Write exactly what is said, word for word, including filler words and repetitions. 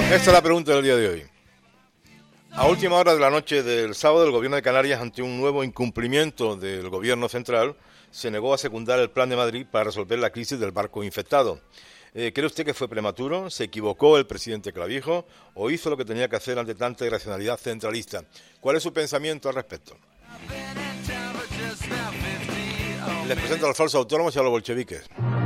Esta es la pregunta del día de hoy. A última hora de la noche del sábado, el Gobierno de Canarias, ante un nuevo incumplimiento del Gobierno central, se negó a secundar el Plan de Madrid para resolver la crisis del barco infectado. Eh, ¿Cree usted que fue prematuro? ¿Se equivocó el presidente Clavijo? ¿O hizo lo que tenía que hacer ante tanta irracionalidad centralista? ¿Cuál es su pensamiento al respecto? Les presento a los falsos autónomos y a los bolcheviques.